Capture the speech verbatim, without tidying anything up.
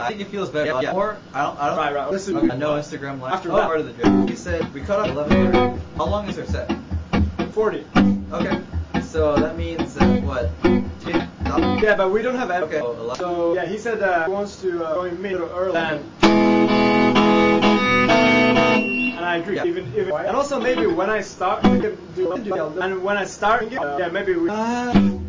I think it feels better. Yeah. Or I don't. I don't. Right, right. Listen. Okay. No Instagram live. After oh, that. part of the trip. He said we cut off eleven thirty. How long is our set? Forty. Okay. So that means uh, what? Yeah, but we don't have any. Okay. So yeah, he said uh, he wants to uh, join me a little early. And, and I agree. Yeah. Even even. And also maybe when I start, we can do, and when I start, uh, yeah, maybe we. Uh,